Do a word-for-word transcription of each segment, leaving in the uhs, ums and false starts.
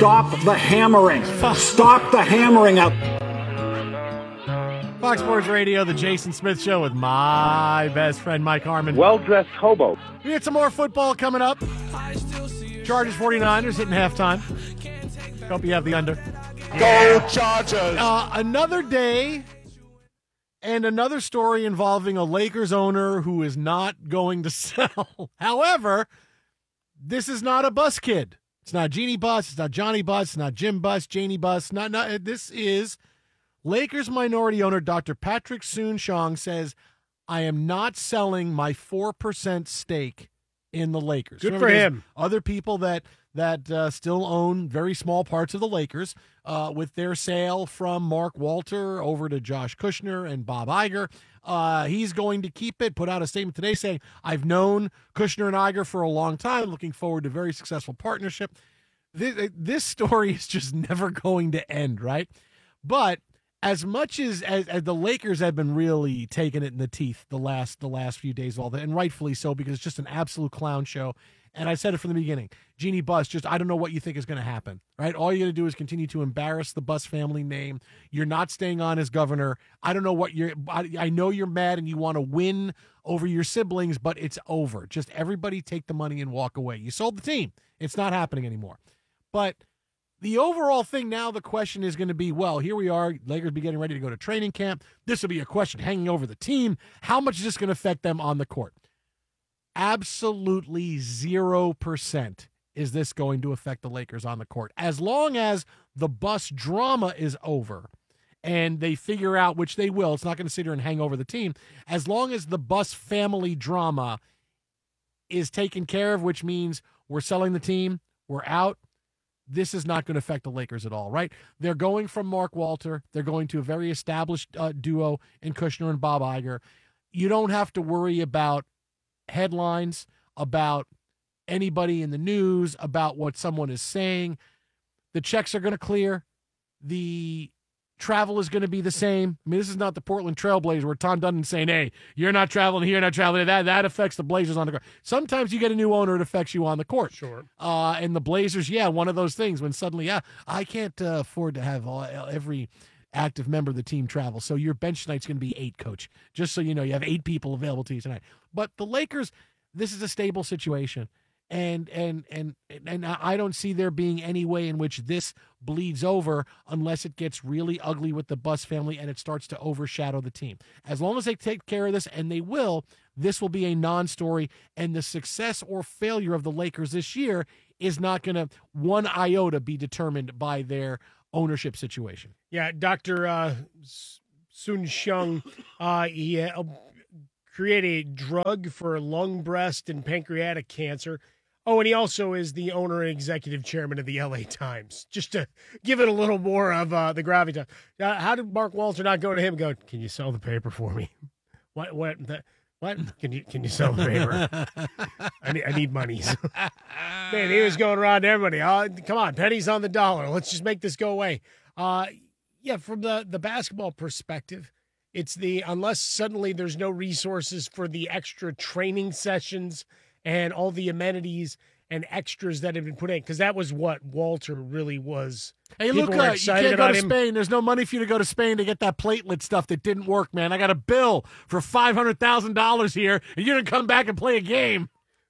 Stop the hammering. Stop the hammering out. Fox Sports Radio, the Jason Smith Show with my best friend, Mike Harmon. Well-dressed hobo. We got some more football coming up. Chargers forty-niners hitting halftime. Hope you have the under. Go Chargers! Uh, another day and another story involving a Lakers owner who is not going to sell. However, this is not a bus kid. It's not Jeannie Buss. It's not Johnny Buss. It's not Jim Buss, Janie Buss. Not, not, this is Lakers minority owner Doctor Patrick Soon-Shiong says, I am not selling my four percent stake in the Lakers. Good Remember, for him. Other people that that uh, still own very small parts of the Lakers uh, with their sale from Mark Walter over to Josh Kushner and Bob Iger. Uh, he's going to keep it, put out a statement today saying, I've known Kushner and Iger for a long time, looking forward to a very successful partnership. This, this story is just never going to end, right? But as much as, as, as the Lakers have been really taking it in the teeth the last the last few days, all that, and rightfully so, because it's just an absolute clown show. And I said it from the beginning. Jeannie Buss, just I don't know what you think is going to happen, right? All you're going to do is continue to embarrass the Buss family name. You're not staying on as governor. I don't know what you're I, I know you're mad and you want to win over your siblings, but it's over. Just everybody take the money and walk away. You sold the team. It's not happening anymore. But the overall thing now, the question is going to be, well, here we are. Lakers be getting ready to go to training camp. This will be a question hanging over the team. How much is this going to affect them on the court? Absolutely zero percent is this going to affect the Lakers on the court. As long as the Buss drama is over and they figure out, which they will, it's not going to sit here and hang over the team. As long as the Buss family drama is taken care of, which means we're selling the team, we're out, this is not going to affect the Lakers at all, right? They're going from Mark Walter. They're going to a very established uh, duo in Kushner and Bob Iger. You don't have to worry about headlines, about anybody in the news, about what someone is saying. The checks are going to clear. The travel is going to be the same. I mean, this is not the Portland Trailblazers where Tom Dunden's saying, hey, you're not traveling here, not traveling there. That, that affects the Blazers on the court. Sometimes you get a new owner, it affects you on the court. Sure. Uh, and the Blazers, yeah, one of those things when suddenly, yeah, I can't uh, afford to have all, every active member of the team travel. So your bench tonight's going to be eight, coach. Just so you know, you have eight people available to you tonight. But the Lakers, this is a stable situation. And and and and I don't see there being any way in which this bleeds over unless it gets really ugly with the Buss family and it starts to overshadow the team. As long as they take care of this, and they will, this will be a non-story, and the success or failure of the Lakers this year is not going to one iota be determined by their ownership situation. Yeah, Doctor Uh, Soon-Shiong, uh, he uh, created a drug for lung, breast, and pancreatic cancer. Oh, and he also is the owner and executive chairman of the L A Times, just to give it a little more of uh, the gravitas. Uh, how did Mark Walter not go to him and go, can you sell the paper for me? What? What? The, what? Can you can you sell the paper? I need, I need money. Man, he was going around to everybody. Oh, come on, pennies on the dollar. Let's just make this go away. Uh, yeah, from the, the basketball perspective, it's the, unless suddenly there's no resources for the extra training sessions and all the amenities and extras that have been put in, because that was what Walter really was. Hey, People Luca, were you excited can't go about to him. Spain. There's no money for you to go to Spain to get that platelet stuff that didn't work, man. I got a bill for five hundred thousand dollars here, and you're going to come back and play a game.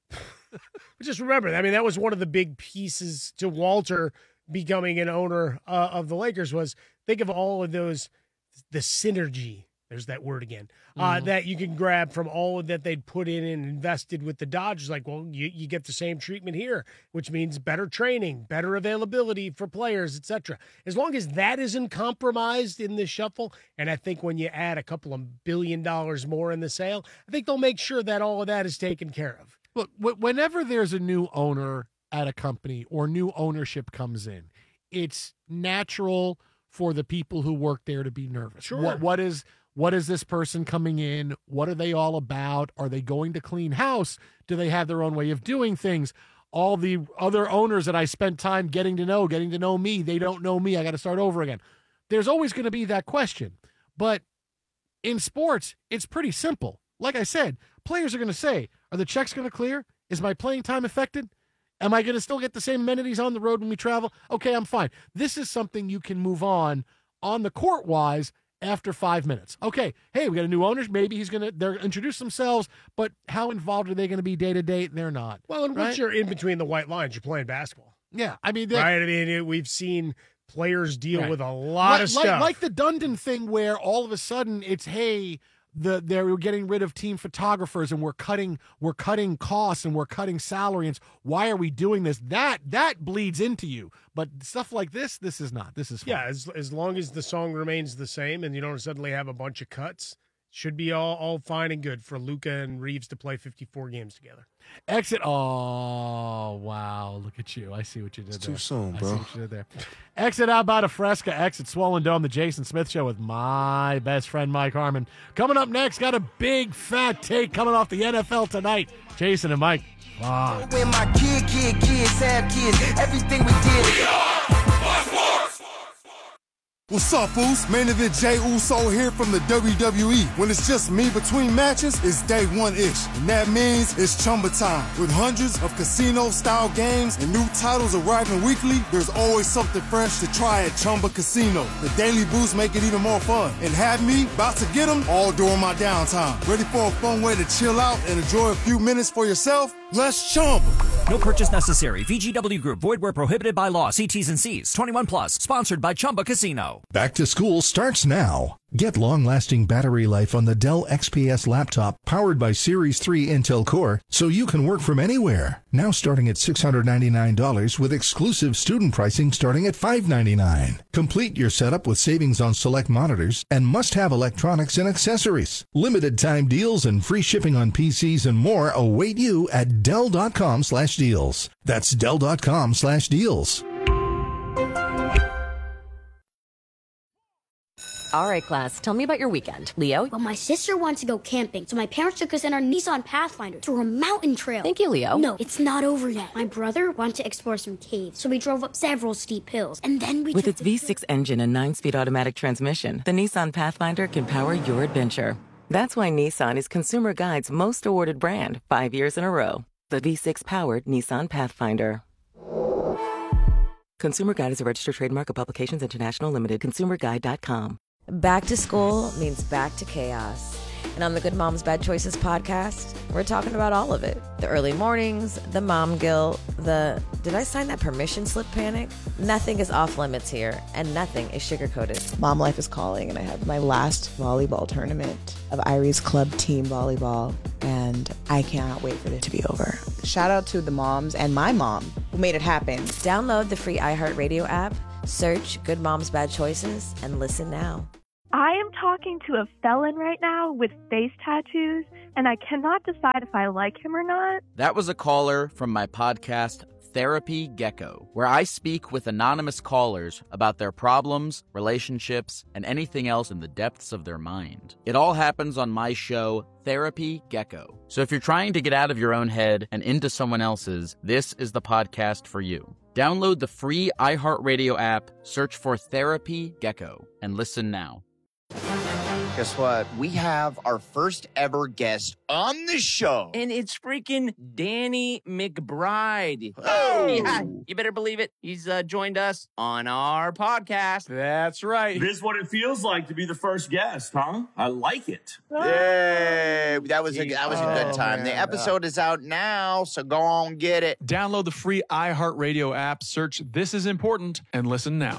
But just remember, I mean, that was one of the big pieces to Walter becoming an owner uh, of the Lakers was, think of all of those, the synergy. There's that word again, uh, Mm-hmm. that you can grab from all of that they'd put in and invested with the Dodgers. Like, well, you, you get the same treatment here, which means better training, better availability for players, et cetera. As long as that isn't compromised in this shuffle, and I think when you add a couple of billion dollars more in the sale, I think they'll make sure that all of that is taken care of. Look, wh- whenever there's a new owner at a company or new ownership comes in, it's natural for the people who work there to be nervous. Sure. What, what is what is this person coming in? What are they all about? Are they going to clean house? Do they have their own way of doing things? All the other owners that I spent time getting to know, getting to know me, they don't know me. I got to start over again. There's always going to be that question. But in sports, it's pretty simple. Like I said, players are going to say, are the checks going to clear? Is my playing time affected? Am I going to still get the same amenities on the road when we travel? Okay, I'm fine. This is something you can move on on the court-wise after five minutes. Okay, hey, we got a new owner. Maybe he's going to they're introduce themselves, but how involved are they going to be day to day? They're not. Well, and right? once you're in between the white lines, you're playing basketball. Yeah, I mean, right. I mean, we've seen players deal right. with a lot like, of stuff, like, like the Dundon thing, where all of a sudden it's hey. The they're getting rid of team photographers and we're cutting we're cutting costs and we're cutting salaries. Why are we doing this? That that bleeds into you. But stuff like this, this is not. This is fun. Yeah, as as long as the song remains the same and you don't suddenly have a bunch of cuts, should be all, all fine and good for Luka and Reeves to play fifty-four games together. Exit. Oh, wow. Look at you. I see what you did It's there. too soon, I bro. see what you did there. Exit out about a Fresca. Exit Swollen Dome, the Jason Smith Show with my best friend, Mike Harmon. Coming up next, got a big fat take coming off the N F L tonight. Jason and Mike. Wow. When my kid, kid, kids have kids, everything we did. What's up, Foos? Main event Jay Uso here from the W W E. When it's just me between matches, it's day one-ish. And that means it's Chumba time. With hundreds of casino-style games and new titles arriving weekly, there's always something fresh to try at Chumba Casino. The daily boosts make it even more fun. And have me about to get them all during my downtime. Ready for a fun way to chill out and enjoy a few minutes for yourself? Let's Chumba. No purchase necessary. V G W Group. Void where prohibited by law. See T's and C's. twenty-one plus. Sponsored by Chumba Casino. Back to school starts now. Get long-lasting battery life on the Dell X P S laptop powered by Series three Intel Core so you can work from anywhere. Now starting at six hundred ninety-nine dollars with exclusive student pricing starting at five hundred ninety-nine dollars. Complete your setup with savings on select monitors and must-have electronics and accessories. Limited time deals and free shipping on P Cs and more await you at Dell.com slash deals. That's Dell.com slash deals. All right, class, tell me about your weekend. Leo? Well, my sister wants to go camping, so my parents took us in our Nissan Pathfinder through a mountain trail. Thank you, Leo. No, it's not over yet. My brother wanted to explore some caves, so we drove up several steep hills, and then we With took its the V six engine and nine-speed automatic transmission, the Nissan Pathfinder can power your adventure. That's why Nissan is Consumer Guide's most awarded brand, five years in a row. The V six-powered Nissan Pathfinder. Consumer Guide is a registered trademark of Publications International Limited. consumer guide dot com. Back to school means back to chaos. And on the Good Moms Bad Choices podcast, we're talking about all of it. The early mornings, the mom guilt, the did I sign that permission slip panic? Nothing is off limits here, and nothing is sugar-coated. Mom life is calling, and I have my last volleyball tournament of Irie's Club Team Volleyball, and I cannot wait for it to be over. Shout out to the moms and my mom who made it happen. Download the free iHeartRadio app, search Good Moms Bad Choices, and listen now. I am talking to a felon right now with face tattoos, and I cannot decide if I like him or not. That was a caller from my podcast, Therapy Gecko, where I speak with anonymous callers about their problems, relationships, and anything else in the depths of their mind. It all happens on my show, Therapy Gecko. So if you're trying to get out of your own head and into someone else's, this is the podcast for you. Download the free iHeartRadio app, search for Therapy Gecko, and listen now. Guess what? We have our first ever guest on the show. And it's freaking Danny McBride. Oh! Yeah, you better believe it. He's uh, joined us on our podcast. That's right. This is what it feels like to be the first guest, huh? I like it. Yay! That was a, that was a good Oh, time. man. The episode is out now, so go on get it. Download the free iHeartRadio app, search This Is Important, and listen now.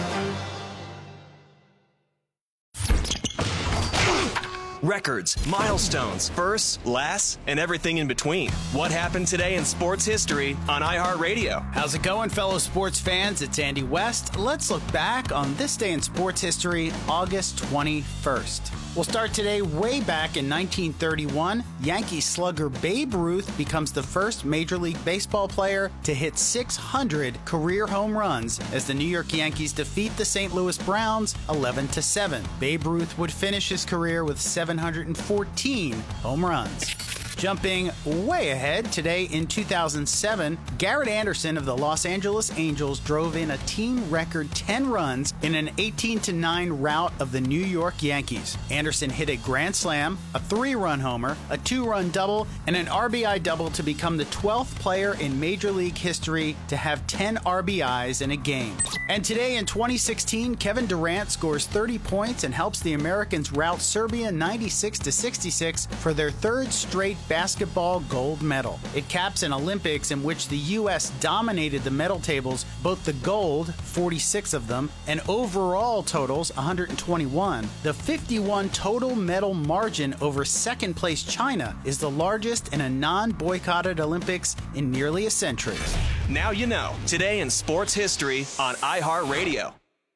Records, milestones, firsts, lasts, and everything in between. What happened today in sports history on iHeartRadio? How's it going, fellow sports fans? It's Andy West. Let's look back on this day in sports history, August twenty-first. We'll start today way back in nineteen thirty-one. Yankee slugger Babe Ruth becomes the first Major League Baseball player to hit six hundred career home runs as the New York Yankees defeat the Saint Louis Browns eleven to seven. Babe Ruth would finish his career with seven hundred fourteen home runs. Jumping way ahead, today in two thousand seven, Garrett Anderson of the Los Angeles Angels drove in a team record ten runs in an eighteen to nine rout of the New York Yankees. Anderson hit a grand slam, a three-run homer, a two-run double, and an R B I double to become the twelfth player in Major League history to have ten R B Is in a game. And today in twenty sixteen, Kevin Durant scores thirty points and helps the Americans rout Serbia ninety-six to sixty-six for their third straight basketball gold medal. It caps an Olympics in which the U S dominated the medal tables, both the gold, forty-six of them, and overall totals, one hundred twenty-one. The fifty-one total medal margin over second place China is the largest in a non-boycotted Olympics in nearly a century. Now you know. Today in sports history on iHeartRadio.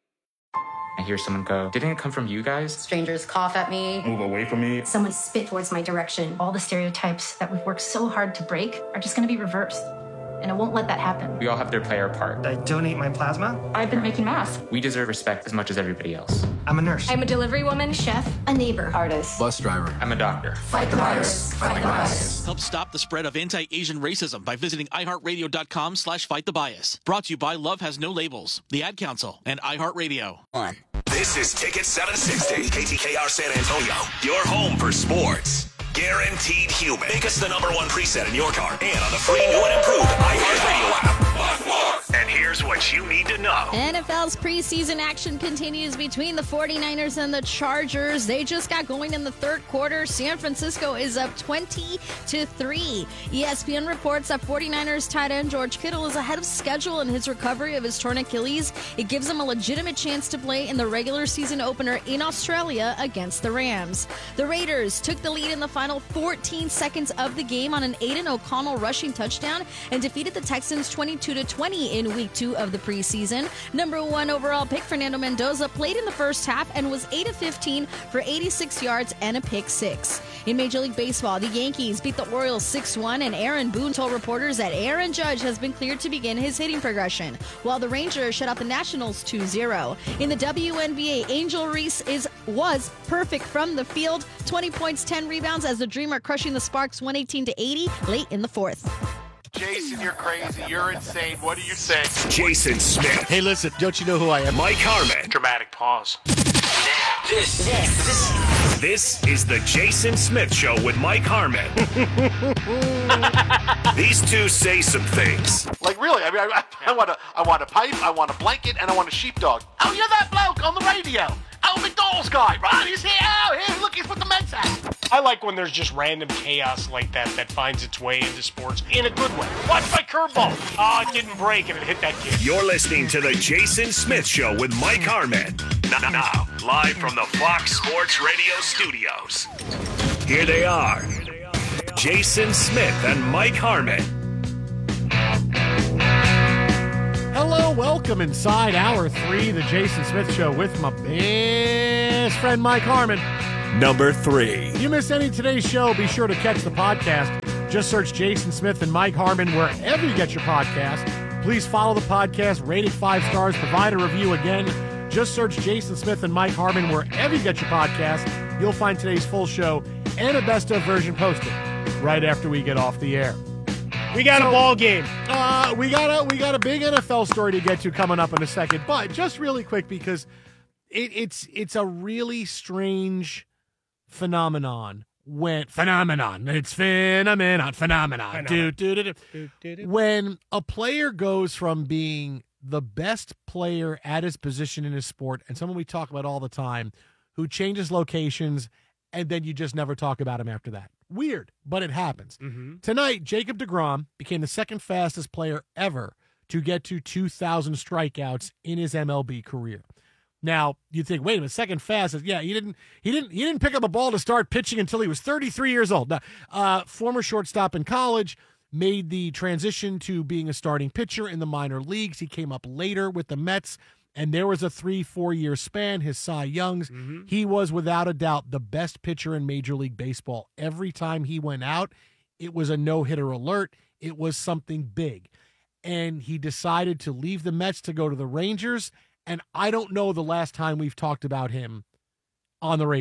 I hear someone go, didn't it come from you guys? Strangers cough at me. Move away from me. Someone spit towards my direction. All the stereotypes that we've worked so hard to break are just going to be reversed. And I won't let that happen. We all have to play our part. I donate my plasma. I've been making masks. We deserve respect as much as everybody else. I'm a nurse. I'm a delivery woman, chef, a neighbor, artist, Bus driver. I'm a doctor. Fight the virus. Fight the bias. Help stop the spread of anti-Asian racism by visiting iHeartRadio.com slash fight the bias. Brought to you by Love Has No Labels, the Ad Council, and iHeartRadio. One. This is Ticket seven sixty, K T K R San Antonio, your home for sports. Guaranteed human. Make us the number one preset in your car and on the free new and improved iHeartRadio app. And here's what you need to know. N F L's preseason action continues between the forty-niners and the Chargers. They just got going in the third quarter. San Francisco is up twenty to three. E S P N reports that forty-niners tight end George Kittle is ahead of schedule in his recovery of his torn Achilles. It gives him a legitimate chance to play in the regular season opener in Australia against the Rams. The Raiders took the lead in the final fourteen seconds of the game on an Aiden O'Connell rushing touchdown and defeated the Texans twenty-two to twenty in week two of the preseason. Number one overall pick Fernando Mendoza played in the first half and was eight of fifteen for eighty-six yards and a pick six. In Major League Baseball, the Yankees beat the Orioles six one, and Aaron Boone told reporters that Aaron Judge has been cleared to begin his hitting progression, while the Rangers shut out the Nationals two zero. In the W N B A, Angel Reese is was perfect from the field, twenty points, ten rebounds as the Dream are crushing the Sparks one eighteen to eighty late in the fourth. Jason, you're crazy. You're insane. What do you say? Jason Smith. Hey, listen, don't you know who I am? Mike Harmon. Dramatic pause. This, this, this, this is the Jason Smith Show with Mike Harmon. These two say some things. Like, really? I mean, I, I want a, I want a pipe, I want a blanket, and I want a sheepdog. Oh, you're that bloke on the radio. Oh, McDonald's guy, right? He's here. Oh, here, look, he's with the Mets hat. I like when there's just random chaos like that that finds its way into sports in a good way. Watch my curveball. Oh, it didn't break and it hit that kid. You're listening to the Jason Smith Show with Mike Harmon. Now, now, live from the Fox Sports Radio studios. Here they are, Jason Smith and Mike Harmon. Hello, welcome inside hour three, the Jason Smith Show with my best friend Mike Harmon. Number three. If you missed any of today's show, be sure to catch the podcast. Just search Jason Smith and Mike Harmon wherever you get your podcast. Please follow the podcast, rate it five stars, provide a review again. Just search Jason Smith and Mike Harmon wherever you get your podcast. You'll find today's full show and a best of version posted right after we get off the air. We got so, a ball game. Uh, we got a we got a big N F L story to get to coming up in a second, but just really quick because it, it's it's a really strange phenomenon when phenomenon it's phenomenon phenomenon do, do, do, do. Do, do. When a player goes from being the best player at his position in his sport and someone we talk about all the time who changes locations and then you just never talk about him after that. Weird, but it happens. Mm-hmm. Tonight, Jacob deGrom became the second fastest player ever to get to two thousand strikeouts in his M L B career. Now, you think, wait a minute, second fastest? Yeah, he didn't. He didn't. He didn't pick up a ball to start pitching until he was thirty-three years old. Now, uh, former shortstop in college, made the transition to being a starting pitcher in the minor leagues. He came up later with the Mets. And there was a three, four-year span, his Cy Youngs. Mm-hmm. He was, without a doubt, the best pitcher in Major League Baseball. Every time he went out, it was a no-hitter alert. It was something big. And he decided to leave the Mets to go to the Rangers. And I don't know the last time we've talked about him on the radio.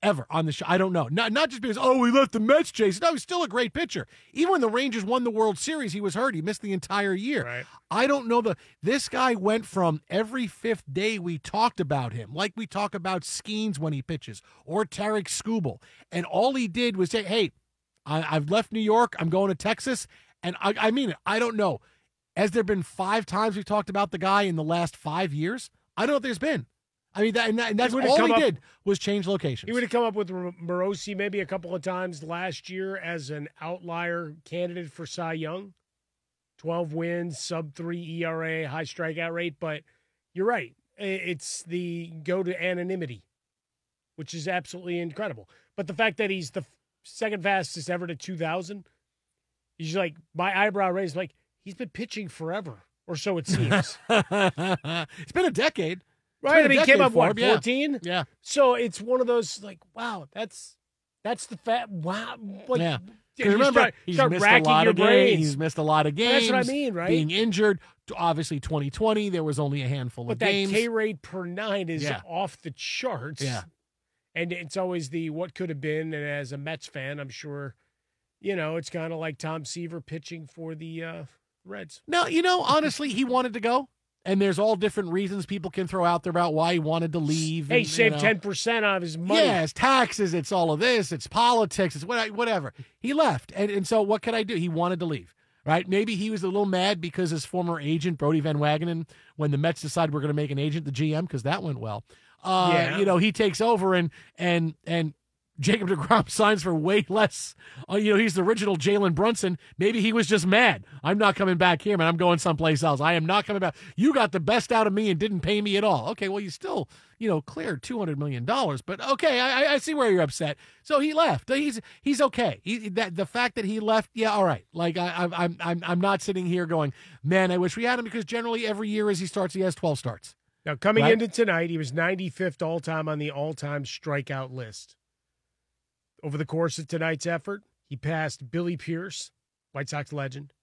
ever on the show. I don't know. Not not just because, oh, we left the Mets, Jason. No, he's still a great pitcher. Even when the Rangers won the World Series, he was hurt. He missed the entire year. Right. I don't know. the. This guy went from every fifth day we talked about him, like we talk about Skeens when he pitches, or Tarek Skubal, and all he did was say, hey, I, I've left New York. I'm going to Texas. And I, I mean it. I don't know. Has there been five times we've talked about the guy in the last five years? I don't know if there's been. I mean, that, and, that, and that's He all would've he come did up- was change locations. He would have come up with Morosi maybe a couple of times last year as an outlier candidate for Cy Young. twelve wins, sub three E R A, high strikeout rate. But you're right. It's the go to anonymity, which is absolutely incredible. But the fact that he's the second fastest ever to two thousand, he's like, my eyebrow raised, like, he's been pitching forever, or so it seems. It's been a decade. Right, It's I been a mean, he came decade up, for what, him, yeah. fourteen? Yeah. So it's one of those, like, wow, that's that's the fat, wow. Like, Yeah. you Remember, start, he's start missed a racking lot your of games. brains. He's missed a lot of That's games. what I mean, right? Being injured. Obviously, twenty twenty, there was only a handful But of that games. K rate per nine is Yeah. off the charts. Yeah. And it's always the what could have been. And as a Mets fan, I'm sure, you know, it's kind of like Tom Seaver pitching for the uh, Reds. No, you know, honestly, he wanted to go. And there's all different reasons people can throw out there about why he wanted to leave. Hey, and, he saved you know. ten percent of his money. Yeah, it's taxes, it's all of this, it's politics, it's what- whatever. He left. And, and so what could I do? He wanted to leave, right? Maybe he was a little mad because his former agent, Brody Van Wagenen, when the Mets decided we're going to make an agent the G M, because that went well, uh, Yeah. you know, he takes over and and and Jacob deGrom signs for way less. Uh, you know, he's the original Jalen Brunson. Maybe he was just mad. I'm not coming back here, man. I'm going someplace else. I am not coming back. You got the best out of me and didn't pay me at all. Okay, well, you still, you know, cleared two hundred million dollars. But okay, I, I see where you're upset. So he left. He's he's okay. He, that the fact that he left, yeah, all right. Like I, I, I'm I'm I'm not sitting here going, man, I wish we had him, because generally every year as he starts, he has twelve starts. Now, coming Right? into tonight, he was ninety-fifth all-time on the all-time strikeout list. Over the course of tonight's effort, he passed Billy Pierce, White Sox legend,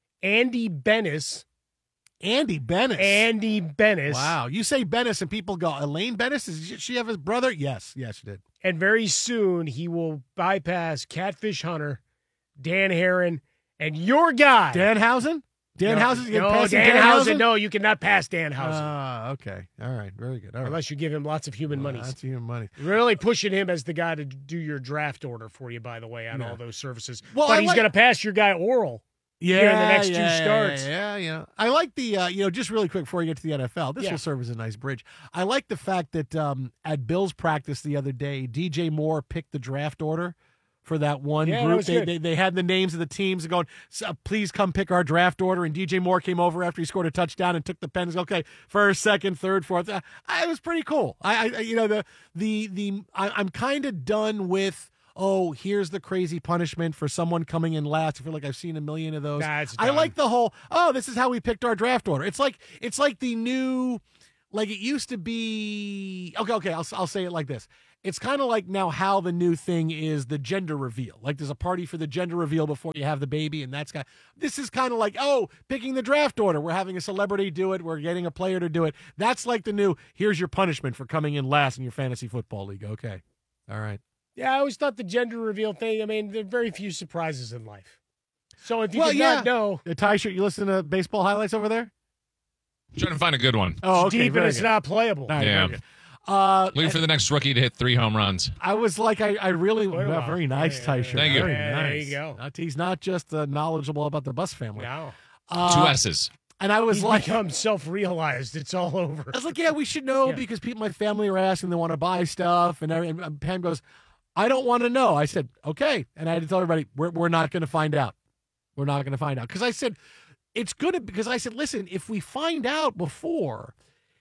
Andy Bennis. Andy Bennis. Andy Bennis. Wow. You say Bennis and people go, Elaine Bennis? Does she have his brother? Yes. Yes, she did. And very soon, he will bypass Catfish Hunter, Dan Heron, and your guy. Danhausen? Danhausen's no, getting no, past Danhausen. Danhausen? No, you cannot pass Danhausen. Ah, okay. All right. Very good. All right. Unless you give him lots of human Well, money. That's human money. Really pushing him as the guy to do your draft order for you, by the way, on Yeah. all those services. Well, but I he's like- going to pass your guy Oral Yeah, here in the next yeah, two starts. Yeah, yeah, yeah. I like the, uh, you know, just really quick before we get to the N F L, this Yeah. will serve as a nice bridge. I like the fact that um, at Bill's practice the other day, D J Moore picked the draft order for that one Yeah, that group. was They, good. they they had the names of the teams and going, "So, please come pick our draft order. And D J Moore came over after he scored a touchdown and took the pen and said, okay, first, second, third, fourth. Uh, it was pretty cool. I, I you know, the, the, the, I, I'm kind of done with, oh, here's the crazy punishment for someone coming in last. I feel like I've seen a million of those. Nah, it's I done. like the whole, oh, this is how we picked our draft order. It's like it's like the new, like it used to be. Okay, okay, I'll I'll say it like this. It's kind of like now how the new thing is the gender reveal. Like there's a party for the gender reveal before you have the baby, and that's kind. This is kind of like, oh, picking the draft order. We're having a celebrity do it. We're getting a player to do it. That's like the new. Here's your punishment for coming in last in your fantasy football league. Okay, all right. Yeah, I always thought the gender reveal thing, I mean, there are very few surprises in life. So if you Well, did yeah. not know, Uh, Ty, you listen to baseball highlights over there? Trying to find a good one. Oh, okay. deep and very it's good. not playable. All right, Yeah. very good. Uh, Looking for the next rookie to hit three home runs. I was like, I, I really, Wait a well, while. very nice, Yeah, Tysher. Thank you. Very Yeah, there nice. you go. Not- he's not just uh, knowledgeable about the Bus family. No. Uh, Two S's. And I was He's like, become self-realized. It's all over. I was like, yeah, we should know Yeah. because people, my family are asking, they want to buy stuff, and, every- and Pam goes, I don't want to know. I said, okay, and I had to tell everybody, we're we're not going to find out. We're not going to find out because I said it's good because I said, listen, if we find out before,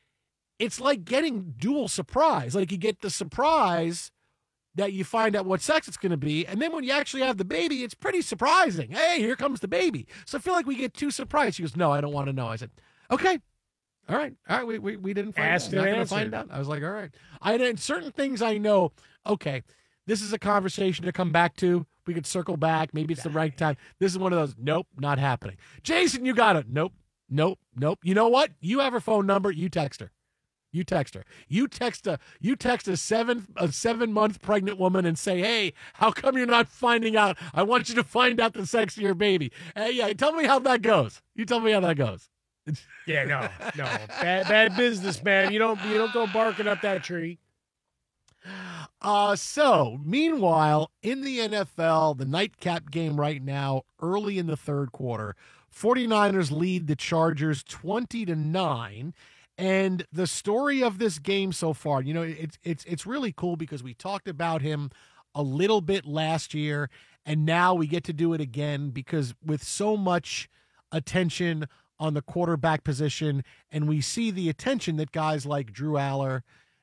it's like getting dual surprise. Like you get the surprise that you find out what sex it's going to be, and then when you actually have the baby, it's pretty surprising. Hey, here comes the baby. So I feel like we get too surprised. She goes, no, I don't want to know. I said, okay. All right, all right. We we, we didn't find Asked out. Not and gonna answered. find out. I was like, all right. I did certain things I know. Okay, this is a conversation to come back to. We could circle back. Maybe it's the right time. This is one of those. Nope, not happening. Jason, you got it. Nope, nope, nope. You know what? You have her phone number. You text her. You text her. You text a you text a seven a seven month pregnant woman and say, "Hey, how come you're not finding out? I want you to find out the sex of your baby." Hey, yeah, tell me how that goes. You tell me how that goes. Yeah, no, no, bad, bad business, man. You don't you don't go barking up that tree. Uh, so, meanwhile, in the N F L, the nightcap game right now, early in the third quarter, 49ers lead the Chargers twenty to nine. And the story of this game so far, you know, it's it's it's really cool because we talked about him a little bit last year, and now we get to do it again because with so much attention on the quarterback position, and we see the attention that guys like Drew Aller,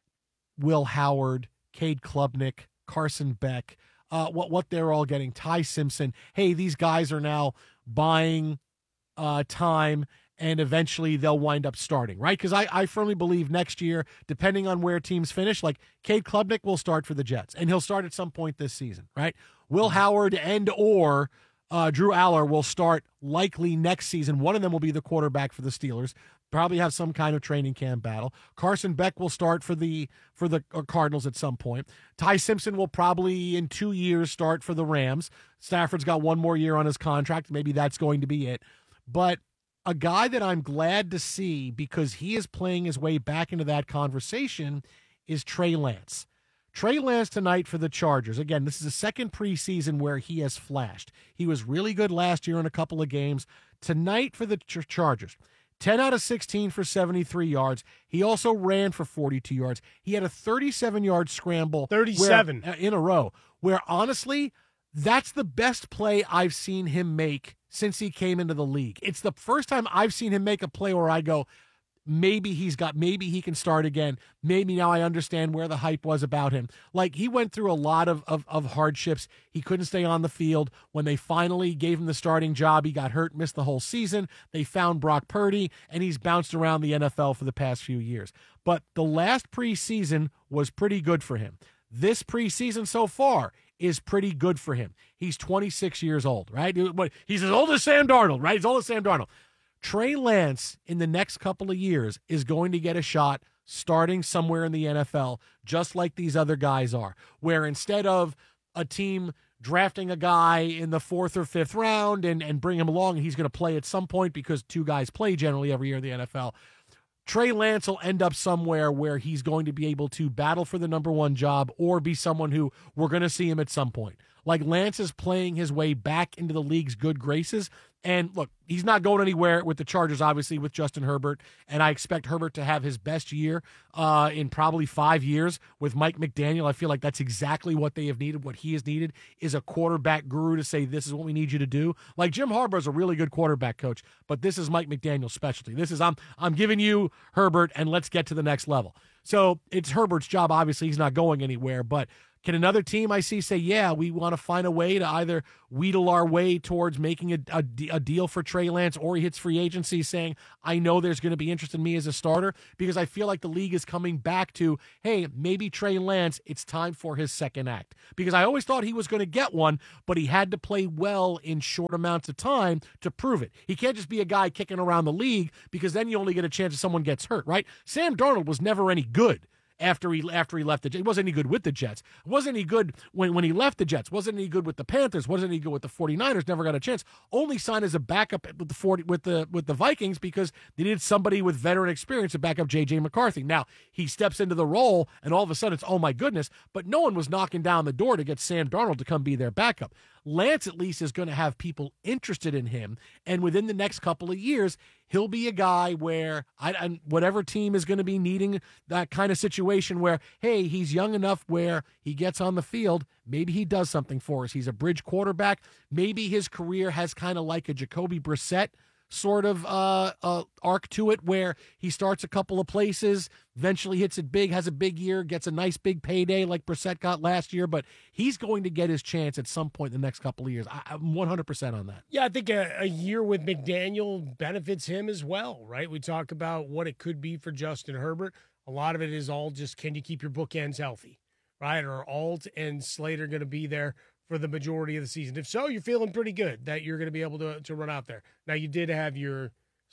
Will Howard, Cade Klubnik, Carson Beck, uh, what what they're all getting, Ty Simpson. Hey, these guys are now buying uh, time, and eventually they'll wind up starting, right? Because I, I firmly believe next year, depending on where teams finish, like Cade Klubnik will start for the Jets, and he'll start at some point this season, right? Will Howard and or uh, Drew Aller will start likely next season. One of them will be the quarterback for the Steelers. Probably have some kind of training camp battle. Carson Beck will start for the for the Cardinals at some point. Ty Simpson will probably in two years start for the Rams. Stafford's got one more year on his contract. Maybe that's going to be it. But a guy that I'm glad to see because he is playing his way back into that conversation is Trey Lance. Trey Lance tonight for the Chargers. Again, this is the second preseason where he has flashed. He was really good last year in a couple of games. Tonight for the Ch- Chargers. ten out of sixteen for seventy-three yards. He also ran for forty-two yards. He had a thirty-seven-yard scramble. thirty-seven. Where, uh, in a row, where honestly, that's the best play I've seen him make since he came into the league. It's the first time I've seen him make a play where I go, maybe he's got, maybe he can start again. Maybe now I understand where the hype was about him. Like, he went through a lot of, of, of hardships. He couldn't stay on the field. When they finally gave him the starting job, he got hurt, missed the whole season. They found Brock Purdy, and he's bounced around the N F L for the past few years. But the last preseason was pretty good for him. This preseason so far is pretty good for him. He's twenty-six years old, right? He's as old as Sam Darnold, right? He's old as Sam Darnold. Trey Lance in the next couple of years is going to get a shot starting somewhere in the N F L, just like these other guys are, where instead of a team drafting a guy in the fourth or fifth round and, and bring him along, and he's going to play at some point because two guys play generally every year in the N F L, Trey Lance will end up somewhere where he's going to be able to battle for the number one job or be someone who we're going to see him at some point. Like, Lance is playing his way back into the league's good graces. And look, he's not going anywhere with the Chargers, obviously, with Justin Herbert. And I expect Herbert to have his best year uh, in probably five years with Mike McDaniel. I feel like that's exactly what they have needed. What he has needed is a quarterback guru to say, this is what we need you to do. Like, Jim Harbaugh is a really good quarterback coach, but this is Mike McDaniel's specialty. This is, I'm, I'm giving you Herbert, and let's get to the next level. So it's Herbert's job. Obviously, he's not going anywhere, but can another team I see say, yeah, we want to find a way to either wheedle our way towards making a, a, a deal for Trey Lance, or he hits free agency saying, I know there's going to be interest in me as a starter? Because I feel like the league is coming back to, hey, maybe Trey Lance, it's time for his second act. Because I always thought he was going to get one, but he had to play well in short amounts of time to prove it. He can't just be a guy kicking around the league, because then you only get a chance if someone gets hurt, right? Sam Darnold was never any good. After he after he left the Jets. He wasn't any good with the Jets. Wasn't any good when, when he left the Jets. Wasn't any good with the Panthers. Wasn't any good with the 49ers. Never got a chance. Only signed as a backup with the forty with the with the Vikings because they needed somebody with veteran experience to back up J J McCarthy. Now, he steps into the role, and all of a sudden it's, oh my goodness, but no one was knocking down the door to get Sam Darnold to come be their backup. Lance at least is going to have people interested in him, and within the next couple of years, he'll be a guy where I, I, whatever team is going to be needing that kind of situation where, hey, he's young enough where he gets on the field, maybe he does something for us. He's a bridge quarterback. Maybe his career has kind of like a Jacoby Brissett sort of uh, uh, arc to it, where he starts a couple of places, eventually hits it big, has a big year, gets a nice big payday like Brissett got last year, but he's going to get his chance at some point in the next couple of years. I, I'm one hundred percent on that. Yeah, I think a, a year with McDaniel benefits him as well, right? We talk about what it could be for Justin Herbert. A lot of it is all just, can you keep your bookends healthy, right? Are Alt and Slater going to be there for the majority of the season? If so, you're feeling pretty good that you're going to be able to, to run out there. Now, you did have your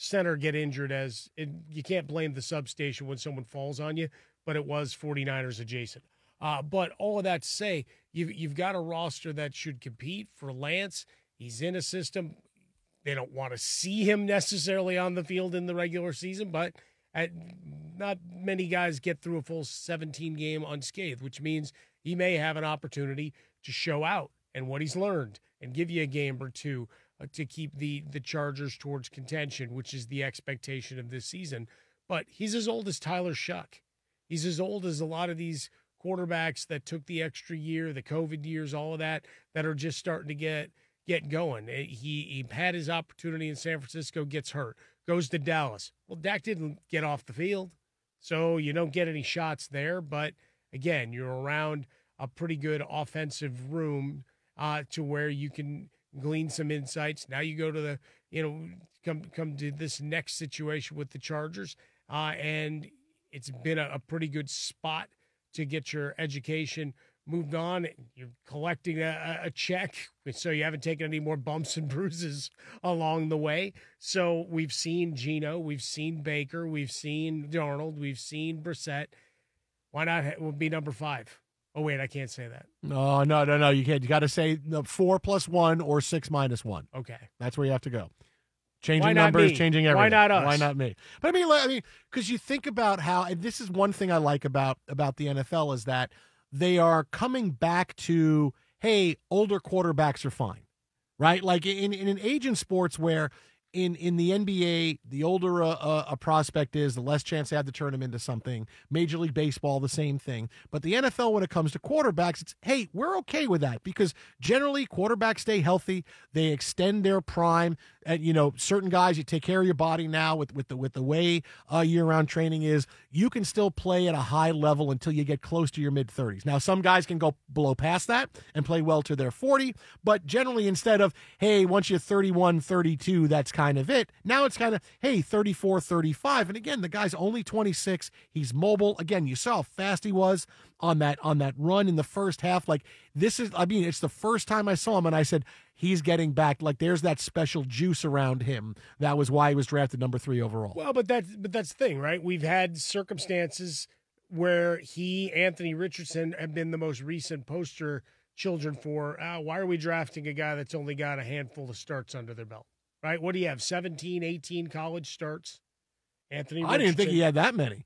center get injured as it, you can't blame the substation when someone falls on you, but it was 49ers adjacent. Uh, but all of that to say, you've, you've got a roster that should compete for Lance. He's in a system. They don't want to see him necessarily on the field in the regular season, but at, not many guys get through a full seventeen game unscathed, which means he may have an opportunity to show out and what he's learned and give you a game or two uh, to keep the, the Chargers towards contention, which is the expectation of this season. But he's as old as Tyler Shuck. He's as old as a lot of these quarterbacks that took the extra year, the COVID years, all of that, that are just starting to get get going. He, he had his opportunity in San Francisco, gets hurt, goes to Dallas. Well, Dak didn't get off the field, so you don't get any shots there. But, again, you're around a pretty good offensive room uh, to where you can glean some insights. Now you go to the, you know, come come to this next situation with the Chargers, uh, and it's been a, a pretty good spot to get your education moved on. You're collecting a, a check, so you haven't taken any more bumps and bruises along the way. So we've seen Geno, we've seen Baker, we've seen Darnold, we've seen Brissett. Why not ha- be number five? Oh, wait, I can't say that. No, no, no, no. You can't. You got to say the four plus one or six minus one. Okay. That's where you have to go. Changing Why not numbers, me? changing everything. Why not us? Why not me? But I mean, like, I mean, because you think about how, and this is one thing I like about about the N F L is that they are coming back to, hey, older quarterbacks are fine, right? Like in in an age in sports where in in the N B A, the older a, a, a prospect is, the less chance they have to turn him into something. Major League Baseball, the same thing. But the N F L, when it comes to quarterbacks, it's, hey, we're okay with that because generally quarterbacks stay healthy. They extend their prime. And, you know, certain guys, you take care of your body now with, with the with the way uh, year-round training is, you can still play at a high level until you get close to your mid-thirties. Now, some guys can go below past that and play well to their forty, but generally instead of, hey, once you're thirty-one, thirty-two, that's kind of it. Now it's kind of, hey, thirty-four, thirty-five. And again, the guy's only twenty-six. He's mobile. Again, you saw how fast he was on that on that run in the first half. Like, this is, I mean, it's the first time I saw him and I said, he's getting back. Like, there's that special juice around him. That was why he was drafted number three overall. Well, but that's but that's the thing, right? We've had circumstances where he, Anthony Richardson, have been the most recent poster children for, uh, why are we drafting a guy that's only got a handful of starts under their belt, right? What do you have, seventeen, eighteen college starts? Anthony Richardson. I didn't think he had that many.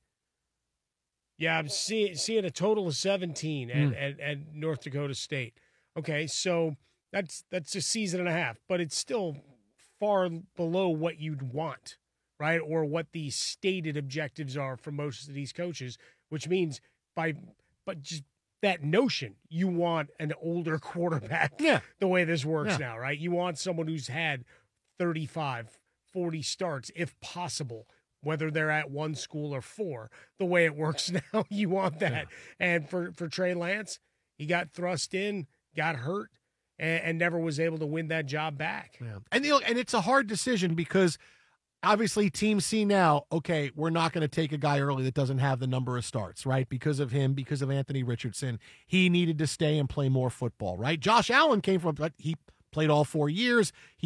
Yeah, I'm seeing, seeing a total of seventeen at, Mm. at, at North Dakota State. Okay, so that's that's a season and a half, but it's still far below what you'd want, right? Or what the stated objectives are for most of these coaches, which means by but just that notion, you want an older quarterback. Yeah. The way this works Yeah. now, right? You want someone who's had thirty-five, forty starts, if possible, whether they're at one school or four. The way it works now, you want that. Yeah. And for, for Trey Lance, he got thrust in, got hurt, and, and never was able to win that job back. Yeah. And you know, and it's a hard decision because obviously teams see now, okay, we're not going to take a guy early that doesn't have the number of starts, right? Because of him, because of Anthony Richardson. He needed to stay and play more football, right? Josh Allen came from, he played all four years. He